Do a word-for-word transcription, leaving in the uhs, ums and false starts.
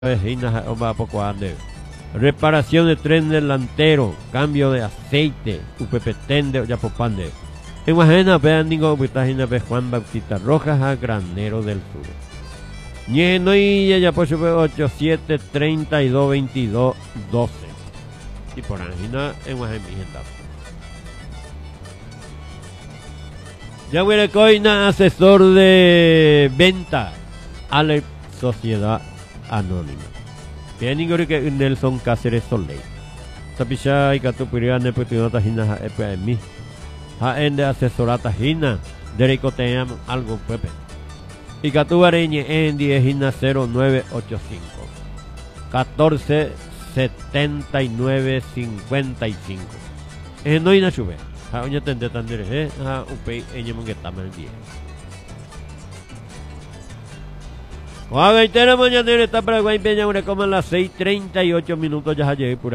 Reparación de tren delantero, cambio de aceite, upepetende, yapopande. En Guajena, vean ningo, upetagina, ve Juan Bautista Rojas a Granero del Sur. Ñeno y ya por su ocho siete treinta y dos veintidós doce. Y por angina, en Guajena, ya huele coina, asesor de venta a la sociedad anónima. Bien, ninguno que Nelson Cáceres Soleil. Sapisha y Catupiria Neputinota Hina E P M. Ha en de asesorata Hina, Dereco Team algo Pepe. Y Catubareñe en diez Hina cero nueve ocho cinco catorce setenta y nueve cincuenta y cinco. En no ina chube. Ha oña tende tandere, eh, ha upei eñemo que taman diez. Juan Gaitera mañana está para Guaypeña, una como a las seis treinta y ocho minutos ya llegué por